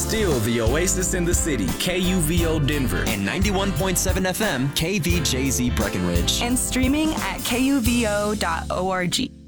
Still the oasis in the city, KUVO Denver. And 91.7 FM, KVJZ Breckenridge. And streaming at kuvo.org.